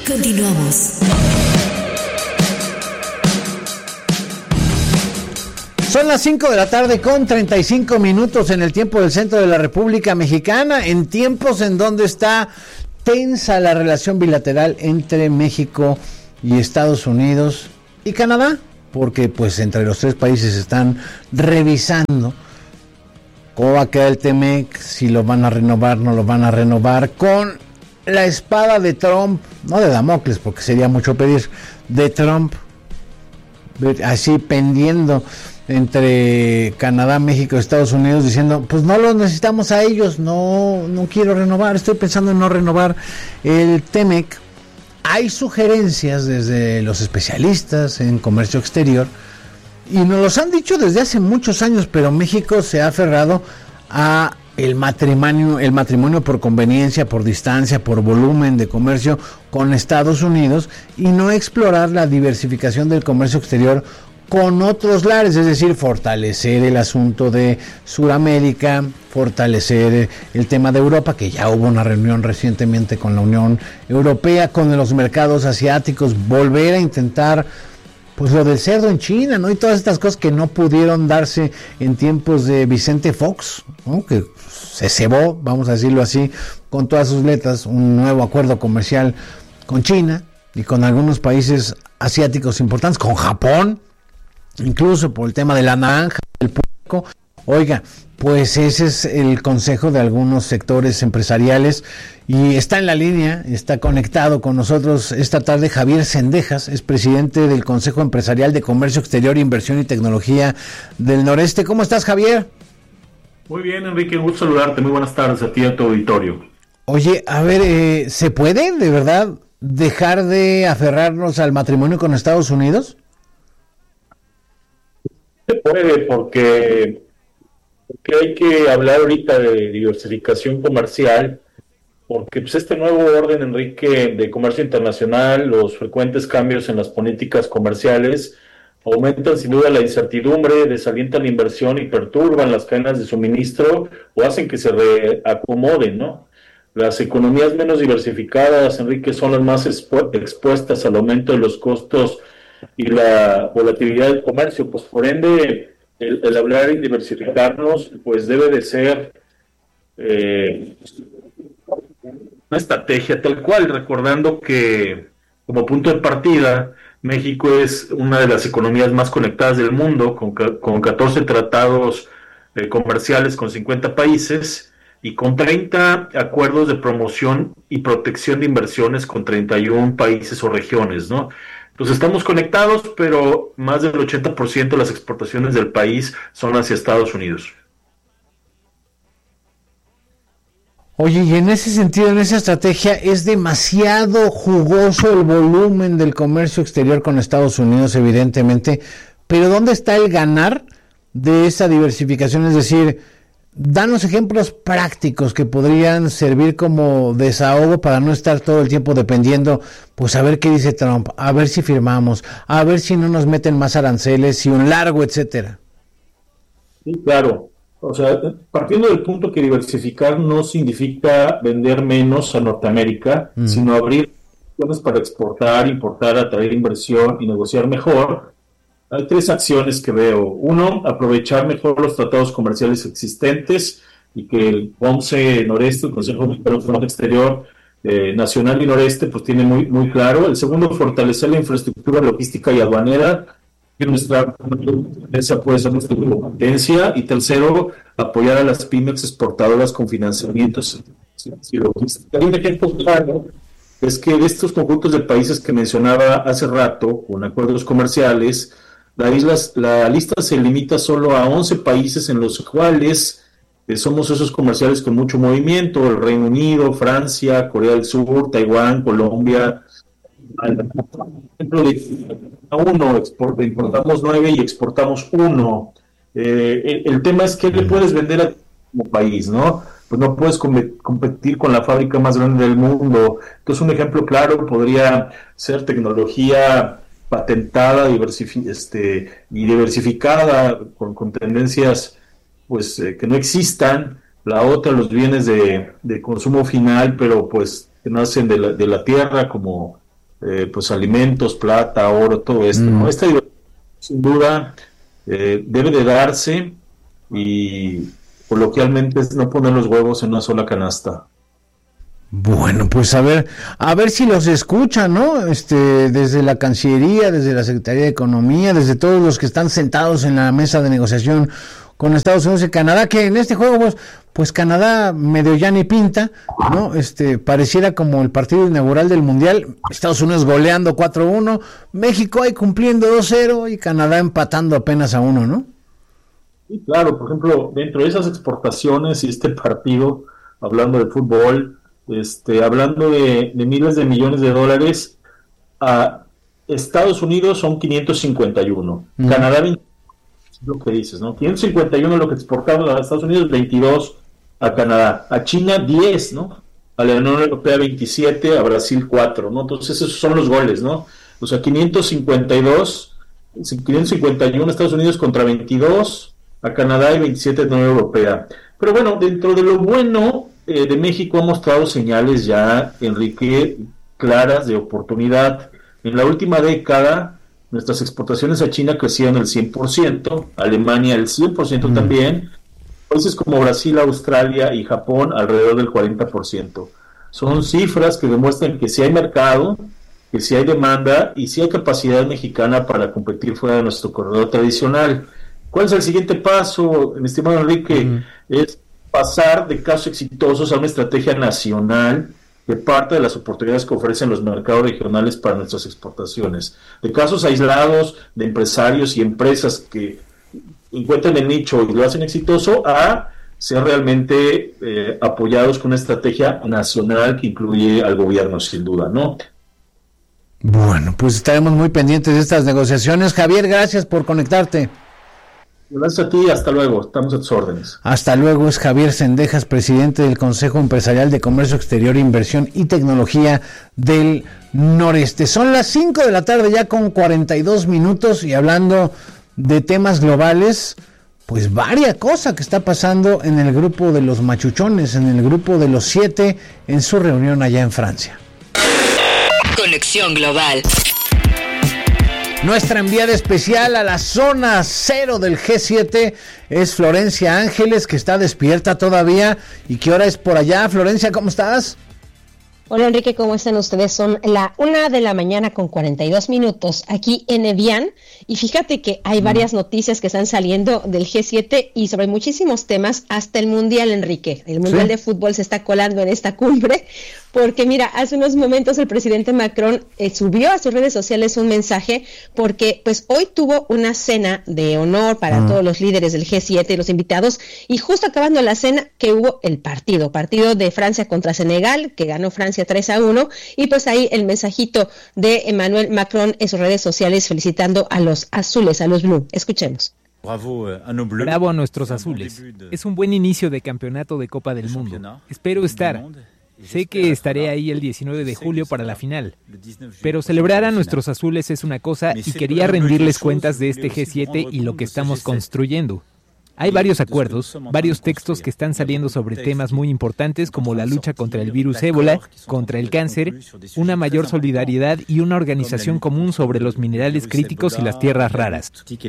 Continuamos. Son las 5 de la tarde con 35 minutos en el tiempo del centro de la República Mexicana, en tiempos en donde está tensa la relación bilateral entre México y Estados Unidos y Canadá, porque pues entre los tres países están revisando cómo va a quedar el TEMEC, si lo van a renovar, no lo van a renovar, con la espada de Trump, no de Damocles, porque sería mucho pedir, de Trump, así pendiendo entre Canadá, México y Estados Unidos, diciendo, pues no los necesitamos a ellos, no quiero renovar, estoy pensando en no renovar el TEMEC. Hay sugerencias desde los especialistas en comercio exterior, y nos los han dicho desde hace muchos años, pero México se ha aferrado a el matrimonio por conveniencia, por distancia, por volumen de comercio con Estados Unidos, y no explorar la diversificación del comercio exterior con otros lares, es decir, fortalecer el asunto de Sudamérica, fortalecer el tema de Europa, que ya hubo una reunión recientemente con la Unión Europea, con los mercados asiáticos, volver a intentar pues lo del cerdo en China, ¿no? Y todas estas cosas que no pudieron darse en tiempos de Vicente Fox, ¿no? Que se cebó, vamos a decirlo así, con todas sus letras, un nuevo acuerdo comercial con China y con algunos países asiáticos importantes, con Japón, incluso por el tema de la naranja, del puerco. Oiga, pues ese es el consejo de algunos sectores empresariales, y está en la línea, está conectado con nosotros esta tarde Javier Cendejas, es presidente del Consejo Empresarial de Comercio Exterior, Inversión y Tecnología del Noreste. ¿Cómo estás, Javier? Muy bien, Enrique, un gusto saludarte. Muy buenas tardes a ti y a tu auditorio. Oye, a ver, ¿se puede de verdad dejar de aferrarnos al matrimonio con Estados Unidos? Se puede porque hay que hablar ahorita de diversificación comercial, porque pues este nuevo orden, Enrique, de comercio internacional, los frecuentes cambios en las políticas comerciales aumentan sin duda la incertidumbre, desalientan la inversión y perturban las cadenas de suministro o hacen que se reacomoden, ¿no? Las economías menos diversificadas, Enrique, son las más expuestas al aumento de los costos y la volatilidad del comercio. Pues por ende, el hablar y diversificarnos, pues debe de ser una estrategia tal cual, recordando que como punto de partida, México es una de las economías más conectadas del mundo, con 14 tratados comerciales con 50 países y con 30 acuerdos de promoción y protección de inversiones con 31 países o regiones, ¿no? Entonces estamos conectados, pero más del 80% de las exportaciones del país son hacia Estados Unidos. Oye, y en ese sentido, en esa estrategia, es demasiado jugoso el volumen del comercio exterior con Estados Unidos, evidentemente, pero ¿dónde está el ganar de esa diversificación? Es decir, danos ejemplos prácticos que podrían servir como desahogo para no estar todo el tiempo dependiendo, pues a ver qué dice Trump, a ver si firmamos, a ver si no nos meten más aranceles y un largo, etcétera. Sí, claro. O sea, partiendo del punto que diversificar no significa vender menos a Norteamérica, sino abrir opciones para exportar, importar, atraer inversión y negociar mejor. Hay tres acciones que veo. Uno, aprovechar mejor los tratados comerciales existentes y que el COMCE Noreste, el Consejo Mexicano de Comercio Exterior Nacional y Noreste, pues tiene muy claro. El segundo, fortalecer la infraestructura logística y aduanera, que nuestra empresa puede ser nuestra competencia. Y tercero, apoyar a las pymes exportadoras con financiamientos y logística. Hay un ejemplo claro, es que de estos conjuntos de países que mencionaba hace rato, con acuerdos comerciales, la lista se limita solo a 11 países en los cuales somos socios comerciales con mucho movimiento: el Reino Unido, Francia, Corea del Sur, Taiwán, Colombia. Importamos 9 y exportamos 1. El tema es que le puedes vender como país, ¿no? Pues no puedes competir con la fábrica más grande del mundo. Entonces, un ejemplo claro podría ser tecnología patentada y diversificada con tendencias pues que no existan. La otra, los bienes de consumo final, pero pues que nacen de la tierra, como pues alimentos, plata, oro, todo esto, ¿no? Esta diversificación, sin duda, debe de darse, y coloquialmente es no poner los huevos en una sola canasta. Bueno, pues a ver si los escuchan, ¿no? Desde la Cancillería, desde la Secretaría de Economía, desde todos los que están sentados en la mesa de negociación con Estados Unidos y Canadá, que en este juego, pues Canadá medio ya ni pinta, ¿no? Pareciera como el partido inaugural del Mundial, Estados Unidos goleando 4-1, México ahí cumpliendo 2-0 y Canadá empatando apenas a 1, ¿no? Sí, claro, por ejemplo, dentro de esas exportaciones y este partido, hablando de fútbol, hablando de miles de millones de dólares, a Estados Unidos son 551, Canadá 20, lo que dices, ¿no? 551 lo que exportamos a Estados Unidos, 22 a Canadá, a China 10, ¿no? A la Unión Europea 27, a Brasil 4, ¿no? Entonces esos son los goles, ¿no? O sea, 551 Estados Unidos contra 22 a Canadá y 27 a la Unión Europea. Pero bueno, dentro de lo bueno de México ha mostrado señales ya, Enrique, claras de oportunidad. En la última década, nuestras exportaciones a China crecían el 100%, Alemania el 100% también, países como Brasil, Australia y Japón alrededor del 40%. Son cifras que demuestran que sí hay mercado, que sí hay demanda y sí hay capacidad mexicana para competir fuera de nuestro corredor tradicional. ¿Cuál es el siguiente paso, mi estimado Enrique? Es pasar de casos exitosos a una estrategia nacional de parte de las oportunidades que ofrecen los mercados regionales para nuestras exportaciones. De casos aislados de empresarios y empresas que encuentran el nicho y lo hacen exitoso, a ser realmente apoyados con una estrategia nacional que incluye al gobierno, sin duda, ¿no? Bueno, pues estaremos muy pendientes de estas negociaciones. Javier, gracias por conectarte. Gracias a ti, hasta luego, estamos a tus órdenes. Hasta luego, es Javier Cendejas, presidente del Consejo Empresarial de Comercio Exterior, Inversión y Tecnología del Noreste. Son las 5 de la tarde ya con 42 minutos y hablando de temas globales, pues varia cosa que está pasando en el grupo de los machuchones, en el grupo de los 7, en su reunión allá en Francia. Conexión Global. Nuestra enviada especial a la zona 0 del G7 es Florencia Ángeles, que está despierta todavía. ¿Y qué hora es por allá? Florencia, ¿cómo estás? Hola Enrique, ¿cómo están ustedes? Son la 1 de la mañana con 42 minutos aquí en Evian. Y fíjate que hay varias noticias que están saliendo del G7 y sobre muchísimos temas, hasta el Mundial, Enrique. El Mundial de Fútbol se está colando en esta cumbre, porque mira, hace unos momentos el presidente Macron subió a sus redes sociales un mensaje, porque pues hoy tuvo una cena de honor para todos los líderes del G7 y los invitados, y justo acabando la cena que hubo el partido de Francia contra Senegal, que ganó Francia 3-1, y pues ahí el mensajito de Emmanuel Macron en sus redes sociales felicitando a los azules, a los blue. Escuchemos. Bravo a nuestros azules. Es un buen inicio de campeonato de Copa del Mundo. Espero estar. Sé que estaré ahí el 19 de julio para la final, pero celebrar a nuestros azules es una cosa y quería rendirles cuentas de este G7 y lo que estamos construyendo. Hay varios acuerdos, varios textos que están saliendo sobre temas muy importantes como la lucha contra el virus ébola, contra el cáncer, una mayor solidaridad y una organización común sobre los minerales críticos y las tierras raras.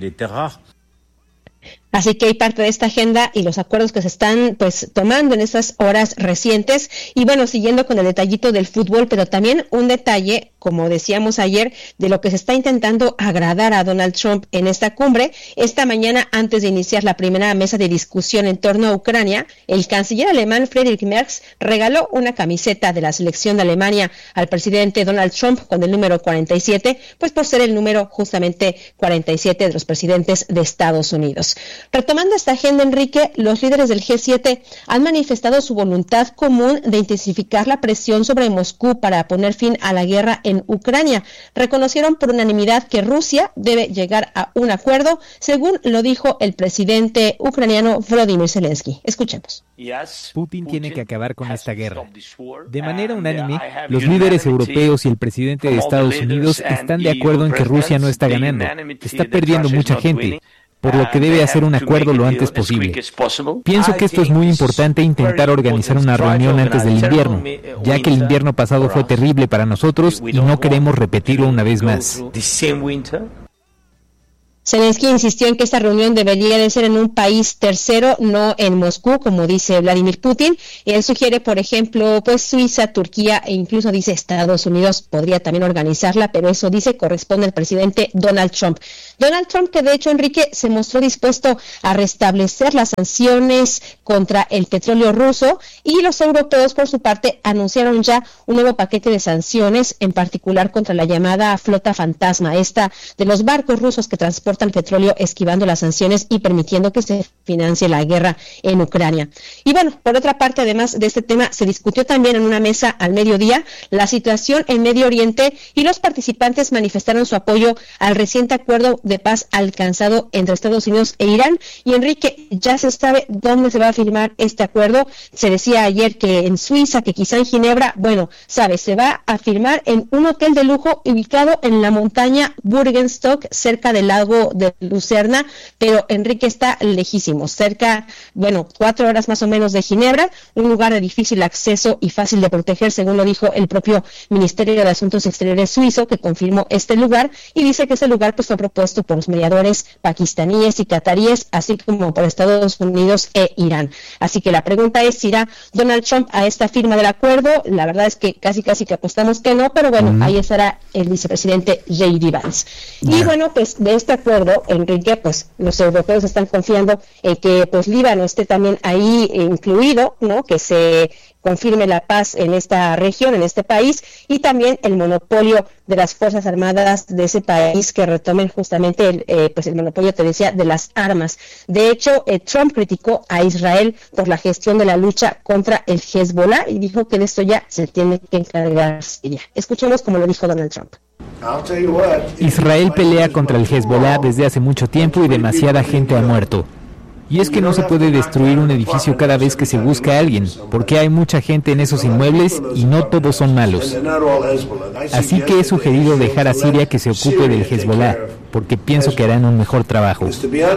Así que hay parte de esta agenda y los acuerdos que se están pues tomando en estas horas recientes. Y bueno, siguiendo con el detallito del fútbol, pero también un detalle, como decíamos ayer, de lo que se está intentando agradar a Donald Trump en esta cumbre. Esta mañana, antes de iniciar la primera mesa de discusión en torno a Ucrania, el canciller alemán Friedrich Merz regaló una camiseta de la selección de Alemania al presidente Donald Trump con el número 47, pues por ser el número justamente 47 de los presidentes de Estados Unidos. Retomando esta agenda, Enrique, los líderes del G7 han manifestado su voluntad común de intensificar la presión sobre Moscú para poner fin a la guerra en Ucrania. Reconocieron por unanimidad que Rusia debe llegar a un acuerdo, según lo dijo el presidente ucraniano Volodymyr Zelensky. Escuchemos. Putin tiene que acabar con esta guerra. De manera unánime, los líderes europeos y el presidente de Estados Unidos están de acuerdo en que Rusia no está ganando, está perdiendo mucha gente. por lo que debe hacer un acuerdo lo antes posible. Pienso que esto es muy importante, intentar organizar una reunión antes del invierno, ya que el invierno pasado fue terrible para nosotros y no queremos repetirlo una vez más. Zelensky insistió en que esta reunión debería de ser en un país tercero, no en Moscú, como dice Vladimir Putin. Él sugiere, por ejemplo, pues Suiza, Turquía e incluso dice Estados Unidos podría también organizarla, pero eso dice corresponde al presidente Donald Trump. Donald Trump, que de hecho, Enrique, se mostró dispuesto a restablecer las sanciones contra el petróleo ruso, y los europeos, por su parte, anunciaron ya un nuevo paquete de sanciones, en particular contra la llamada flota fantasma, esta de los barcos rusos que transportan petróleo esquivando las sanciones y permitiendo que se financie la guerra en Ucrania. Y bueno, por otra parte, además de este tema, se discutió también en una mesa al mediodía la situación en Medio Oriente, y los participantes manifestaron su apoyo al reciente acuerdo de paz alcanzado entre Estados Unidos e Irán. Y Enrique, ya se sabe dónde se va a firmar este acuerdo. Se decía ayer que en Suiza, que quizá en Ginebra. Bueno, se va a firmar en un hotel de lujo ubicado en la montaña Burgenstock, cerca del lago de Lucerna, pero Enrique, está lejísimo, cerca, 4 horas más o menos de Ginebra, un lugar de difícil acceso y fácil de proteger, según lo dijo el propio Ministerio de Asuntos Exteriores suizo, que confirmó este lugar, y dice que ese lugar pues fue propuesto por los mediadores pakistaníes y cataríes, así como por Estados Unidos e Irán. Así que la pregunta es si irá Donald Trump a esta firma del acuerdo. La verdad es que casi que apostamos que no, pero ahí estará el vicepresidente J.D. Vance. Y pues de este acuerdo, Enrique, pues los europeos están confiando en que pues Líbano esté también ahí incluido, ¿no? Que se confirme la paz en esta región, en este país, y también el monopolio de las Fuerzas Armadas de ese país, que retomen justamente el monopolio, te decía, de las armas. De hecho, Trump criticó a Israel por la gestión de la lucha contra el Hezbollah y dijo que de esto ya se tiene que encargar Siria. Escuchemos cómo lo dijo Donald Trump. Israel pelea contra el Hezbollah desde hace mucho tiempo y demasiada gente ha muerto. Y es que no se puede destruir un edificio cada vez que se busca a alguien, porque hay mucha gente en esos inmuebles y no todos son malos. Así que he sugerido dejar a Siria que se ocupe del Hezbollah, porque pienso que harán un mejor trabajo.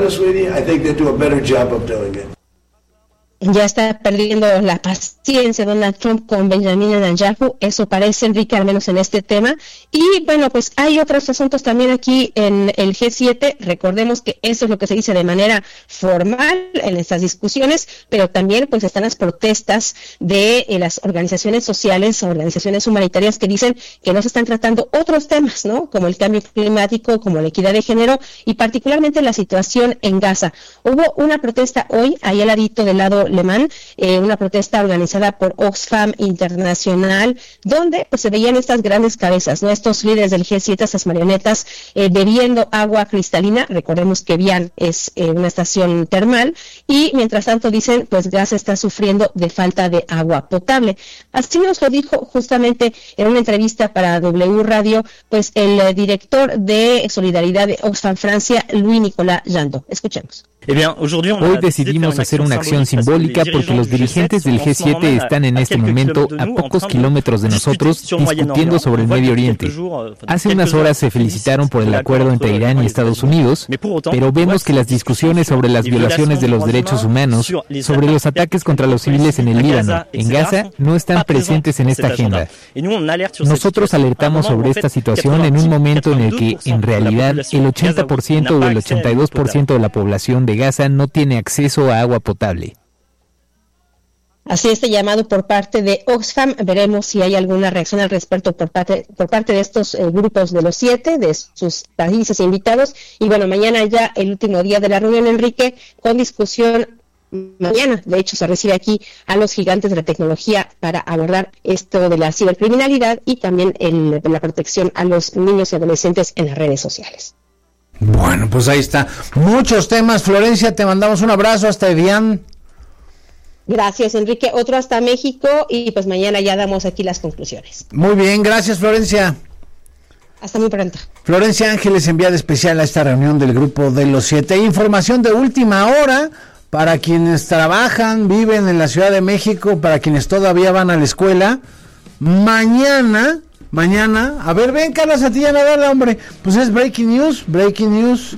Ya está perdiendo la paciencia Donald Trump con Benjamin Netanyahu, eso parece, Enrique, al menos en este tema. Y pues hay otros asuntos también aquí en el G7. Recordemos que eso es lo que se dice de manera formal en estas discusiones, pero también pues están las protestas de las organizaciones sociales, organizaciones humanitarias, que dicen que no se están tratando otros temas, ¿no? Como el cambio climático, como la equidad de género y particularmente la situación en Gaza. Hubo una protesta hoy, ahí al ladito del lado alemán, una protesta organizada por Oxfam Internacional, donde pues se veían estas grandes cabezas, ¿no? Estos líderes del G7, estas marionetas, bebiendo agua cristalina. Recordemos que Bian es una estación termal, y mientras tanto dicen, pues Gaza está sufriendo de falta de agua potable. Así nos lo dijo justamente en una entrevista para W Radio, pues el director de Solidaridad de Oxfam Francia, Louis-Nicolas Jandot. Escuchemos. Hoy decidimos hacer una acción simbólica porque los dirigentes del G7 están en este momento a pocos kilómetros de nosotros discutiendo sobre el Medio Oriente. Hace unas horas se felicitaron por el acuerdo entre Irán y Estados Unidos, pero vemos que las discusiones sobre las violaciones de los derechos humanos, sobre los ataques contra los civiles en el Líbano, en Gaza, no están presentes en esta agenda. Nosotros alertamos sobre esta situación en un momento en el que, en realidad, el 80% o el 82% de la población de Gaza no tiene acceso a agua potable. Así este llamado por parte de Oxfam. Veremos si hay alguna reacción al respecto por parte de estos grupos de los 7, de sus países invitados. Y mañana ya el último día de la reunión, Enrique, con discusión. Mañana, de hecho, se recibe aquí a los gigantes de la tecnología para abordar esto de la cibercriminalidad y también la protección a los niños y adolescentes en las redes sociales. Bueno, pues ahí está. Muchos temas, Florencia, te mandamos un abrazo hasta Evian. Gracias, Enrique. Otro hasta México, y pues mañana ya damos aquí las conclusiones. Muy bien, gracias, Florencia. Hasta muy pronto. Florencia Ángeles, enviada especial a esta reunión del grupo de los 7. Información de última hora para quienes trabajan, viven en la Ciudad de México, para quienes todavía van a la escuela. Mañana mañana, a ver, ven Carla Santillana, dale, hombre, pues es breaking news, breaking news,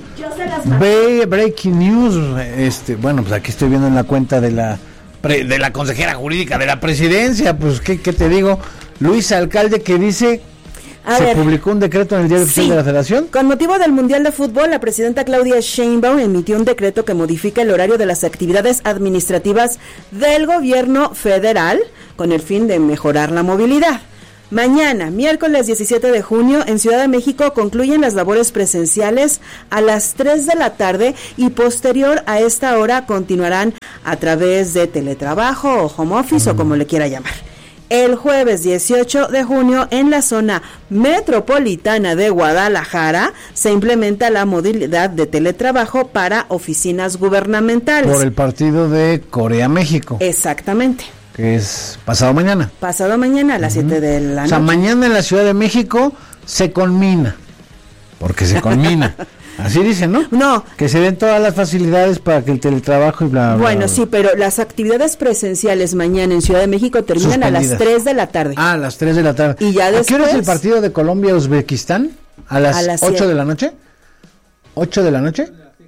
bueno, pues aquí estoy viendo en la cuenta de la consejera jurídica de la presidencia, pues qué te digo, Luis Alcalde, que dice... publicó un decreto en el Diario Oficial de la Federación. Con motivo del Mundial de Fútbol, la presidenta Claudia Sheinbaum emitió un decreto que modifica el horario de las actividades administrativas del gobierno federal con el fin de mejorar la movilidad. Mañana, miércoles 17 de junio, en Ciudad de México concluyen las labores presenciales a las 3 de la tarde y posterior a esta hora continuarán a través de teletrabajo o home office o como le quiera llamar. El jueves 18 de junio, en la zona metropolitana de Guadalajara, se implementa la modalidad de teletrabajo para oficinas gubernamentales. Por el partido de Corea-México. Exactamente. Que es pasado mañana. Pasado mañana a las 7 de la noche. O sea, mañana en la Ciudad de México se conmina. Porque se conmina. Así dicen, ¿no? No. Que se den todas las facilidades para que el teletrabajo y bla, bla, Bueno, bla. sí, pero las actividades presenciales mañana en Ciudad de México terminan a las 3 de la tarde. Ah, a las 3 de la tarde. Y ya después... ¿A qué hora es el partido de Colombia-Uzbekistán? ¿A las 8 de la noche? ¿8 de la noche?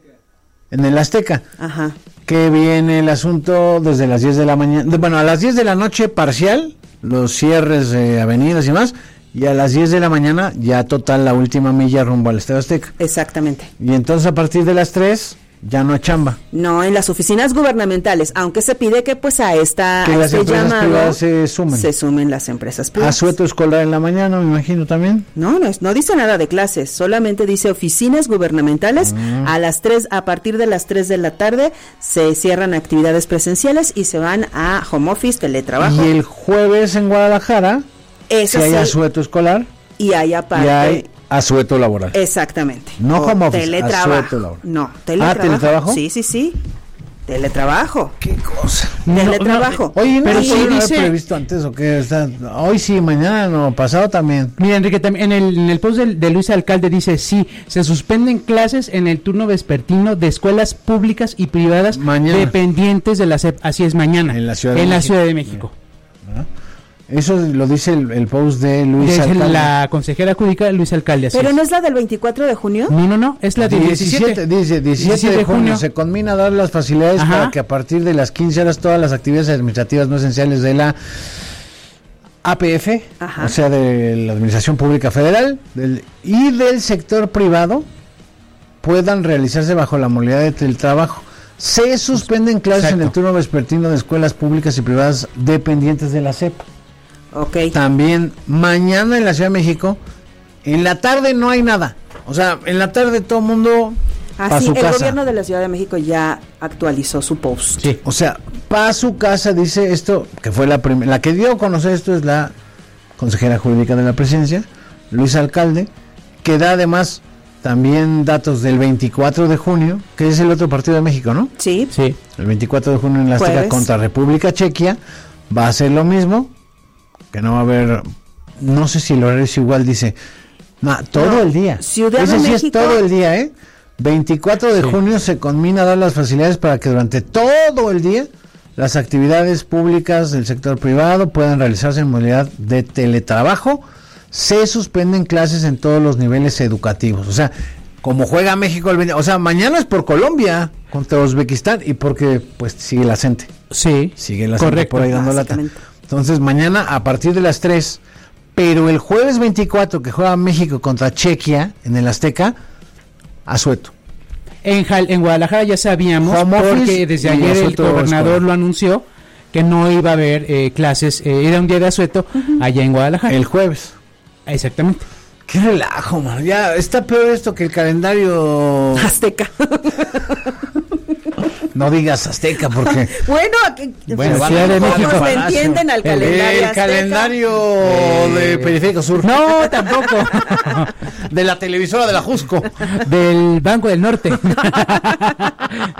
En el Azteca. Ajá. Que viene el asunto desde las 10 de la mañana. Bueno, a las 10 de la noche parcial, los cierres de avenidas y más. Y a las 10 de la mañana ya total la última milla rumbo al Estadio Azteca. Exactamente. Y entonces a partir de las 3 ya no hay chamba. No, en las oficinas gubernamentales, aunque se pide que pues a esta que a las este empresas llamado privadas se sumen. Se sumen las empresas privadas. Asueto escolar en la mañana, me imagino también. No dice nada de clases, solamente dice oficinas gubernamentales. A partir de las 3 de la tarde se cierran actividades presenciales y se van a home office, teletrabajo. Y el jueves en Guadalajara, si hay asueto escolar y hay aparte y hay asueto laboral. Exactamente. No home office, teletrabajo. asueto laboral. No, teletrabajo. ¿Teletrabajo? Sí. Teletrabajo. ¿Qué cosa? Teletrabajo. Oye, ¿no pero se sí dice previsto antes o qué? Hoy sí, mañana no, pasado también. Mira, Enrique, en el post de Luis Alcalde dice, sí, se suspenden clases en el turno vespertino de escuelas públicas y privadas mañana, dependientes de la SEP. Así es, mañana. En la Ciudad de México. Eso lo dice el post de Luis Alcalde. La consejera jurídica Luis Alcalde. ¿Pero no es la del 24 de junio? No, es la del 17. Dice 17 de junio. Se conmina dar las facilidades para que a partir de las 15 horas todas las actividades administrativas no esenciales de la APF, o sea, de la Administración Pública Federal y del sector privado puedan realizarse bajo la modalidad del trabajo. Se suspenden clases en el turno vespertino de escuelas públicas y privadas dependientes de la SEP. Okay. También mañana en la Ciudad de México, en la tarde no hay nada. O sea, en la tarde todo el mundo para su casa. El gobierno de la Ciudad de México ya actualizó su post. Sí. O sea, para su casa dice esto, que fue la que dio a conocer esto es la consejera jurídica de la presidencia, Luis Alcalde, que da además también datos del 24 de junio, que es el otro partido de México, ¿no? Sí. El 24 de junio en la Azteca contra República Chequia va a ser lo mismo. Que no va a haber, no sé si el horario es igual, dice, todo el día. Ciudad de México, es todo el día, 24 de junio se conmina a dar las facilidades para que durante todo el día las actividades públicas del sector privado puedan realizarse en modalidad de teletrabajo. Se suspenden clases en todos los niveles educativos. O sea, como juega México el 20, o sea, mañana es por Colombia contra Uzbekistán y porque pues sigue la gente. Sí. Sigue la gente por ahí dando lata. Entonces mañana a partir de las 3, pero el jueves 24 que juega México contra Chequia en el Azteca, asueto. En Guadalajara ya sabíamos, porque desde ayer el gobernador lo anunció, que no iba a haber clases, era un día de asueto allá en Guadalajara. El jueves. Exactamente. Qué relajo, man. Ya está peor esto que el calendario azteca. No digas Azteca porque bueno, Ciudad de México le entienden al calendario el calendario de Periférico Sur. No, tampoco. De la televisora de la Jusco. Del Banco del Norte.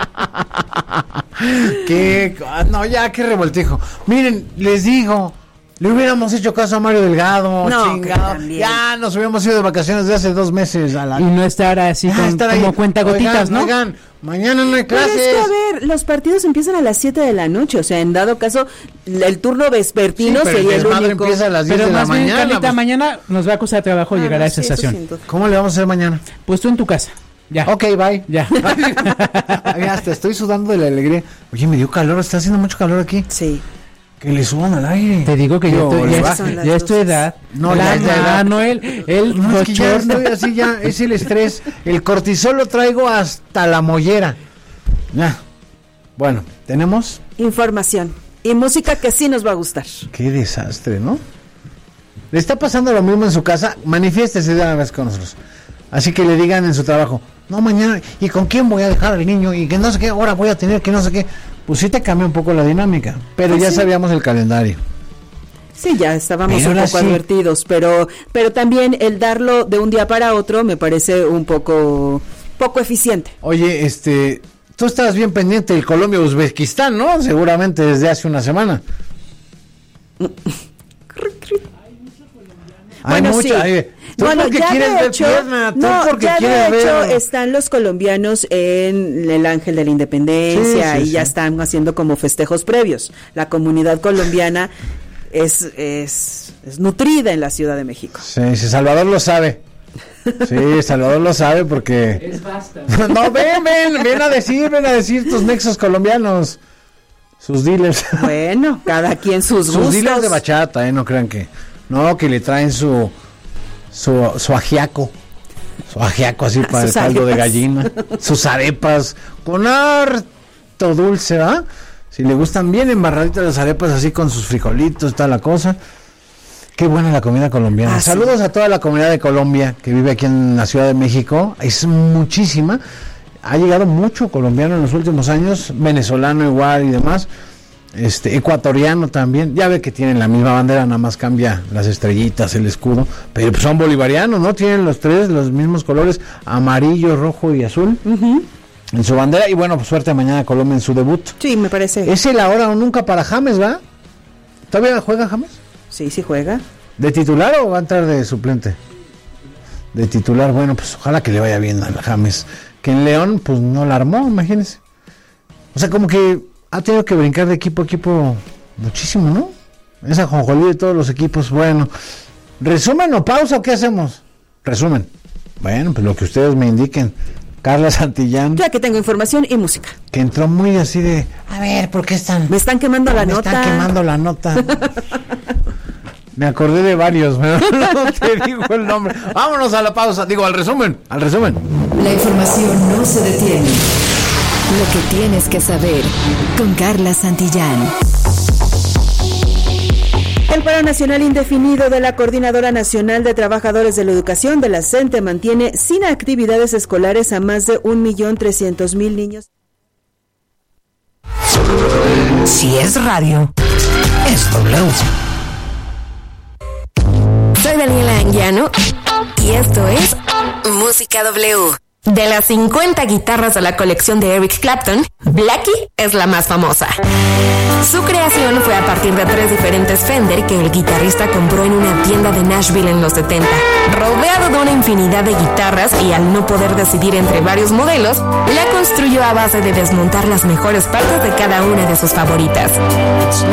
Qué revoltijo. Miren, les digo, Le hubiéramos hecho caso a Mario Delgado, no, chingado. Ya nos hubiéramos ido de vacaciones de hace 2 meses. Y no estar así como cuentagotitas, ¿no? Oigan, mañana no hay clases. Pero es que, a ver, los partidos empiezan a las 7 de la noche, o sea, en dado caso, el turno vespertino sería el único. Empieza a las 10 de la mañana. Carlita, pues, mañana nos va a costar trabajo llegar a esa estación. ¿Cómo le vamos a hacer mañana? Pues tú en tu casa. Ya. Ok, bye. Ya. Hasta estoy sudando de la alegría. Oye, me dio calor, está haciendo mucho calor aquí. Sí. Que le suban al aire. Te digo que ya es tu edad. No, la edad. No, el no, es que ya estoy así, ya es el estrés. El cortisol lo traigo hasta la mollera. Ya. Bueno, tenemos información y música que sí nos va a gustar. Qué desastre, ¿no? ¿Le está pasando lo mismo en su casa? Manifiéstese de una vez con nosotros. Así que le digan en su trabajo, no, mañana, ¿y con quién voy a dejar al niño? Y que no sé qué, ahora voy a tener que no sé qué. Pues sí te cambia un poco la dinámica, pero ya sabíamos el calendario. Sí, ya estábamos un poco advertidos, pero también el darlo de un día para otro me parece un poco eficiente. Oye, tú estabas bien pendiente del Colombia-Uzbekistán, ¿no? Seguramente desde hace una semana. Bueno, sí. Bueno, ya de hecho, están los colombianos en el Ángel de la Independencia y ya están haciendo como festejos previos. La comunidad colombiana es nutrida en la Ciudad de México. Sí, Salvador lo sabe. Sí, Salvador lo sabe porque... Es basta. No, ven a decir tus nexos colombianos. Sus dealers. Bueno, cada quien sus gustos. Sus dealers de bachata, no crean que... No, que le traen su ajiaco. Su ajiaco así para el caldo de gallina. Sus arepas con harto dulce, ¿verdad? Si le gustan bien embarraditas las arepas así con sus frijolitos, toda la cosa. Qué buena la comida colombiana. Saludos a toda la comunidad de Colombia que vive aquí en la Ciudad de México. Es muchísima. Ha llegado mucho colombiano en los últimos años, venezolano igual y demás. Ecuatoriano también, ya ve que tienen la misma bandera, nada más cambia las estrellitas, el escudo, pero pues son bolivarianos, ¿no? Tienen los mismos colores, amarillo, rojo y azul en su bandera, y bueno, pues suerte mañana Colombia en su debut. Sí, me parece. Es el ahora o nunca para James, ¿va? ¿Todavía juega James? Sí juega. ¿De titular o va a entrar de suplente? De titular, bueno, pues ojalá que le vaya bien a James, que en León pues no la armó, imagínense. O sea, como que ha tenido que brincar de equipo a equipo muchísimo, ¿no? Esa jonjolí de todos los equipos. Bueno, ¿resumen o pausa o qué hacemos? Resumen. Bueno, pues lo que ustedes me indiquen. Carla Santillán. Ya que tengo información y música. Que entró muy así de, a ver, ¿por qué están? Me están quemando la nota. Me están quemando la nota. Me acordé de varios, pero no te digo el nombre. Vámonos a la pausa, digo, al resumen. La información no se detiene. Lo que tienes que saber con Carla Santillán. El paro nacional indefinido de la Coordinadora Nacional de Trabajadores de la Educación de la CENTE mantiene sin actividades escolares a más de 1.300.000 niños. Si es radio, es W. Soy Daniela Anguiano y esto es Música W. De las 50 guitarras de la colección de Eric Clapton, Blackie es la más famosa. Su creación fue a partir de 3 diferentes Fender que el guitarrista compró en una tienda de Nashville en los 70. Rodeado de una infinidad de guitarras y al no poder decidir entre varios modelos, la construyó a base de desmontar las mejores partes de cada una de sus favoritas.